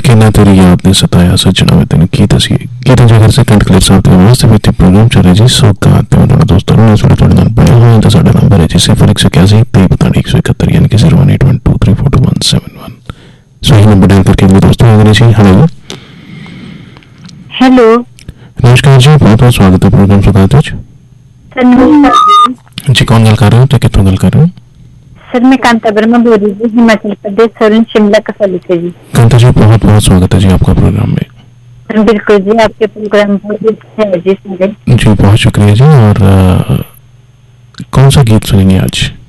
कि ना तेरी याद ने सताया सजना में तेने की दसी की जगह से कंट क्लियर साहब के वास्ते भी प्रोग्राम चल रहा जी सौगात में थोड़ा दोस्तों ने थोड़ा थोड़ा नाम पढ़ा हुआ है तो साडा नंबर है जी 0181 23 171 यानी कि 01812342171 सही नंबर डायल करके वो दोस्तों आ गए जी। हेलो हेलो नमस्कार जी, बहुत बहुत स्वागत है प्रोग्राम सौगात विच। सर नमस्कार जी कौन गल कर रहे हो तो कितों गल कर रहे हो? सर मैं कांता वर्मा बोल रही हूँ हिमाचल प्रदेश सोलन शिमला कसौली से जी। कांता जी बहुत बहुत स्वागत है जी आपका प्रोग्राम में। बिल्कुल जी, आपके प्रोग्राम बहुत अच्छे है जी सारे। जी बहुत शुक्रिया जी। और कौन सा गीत सुनेंगे आज?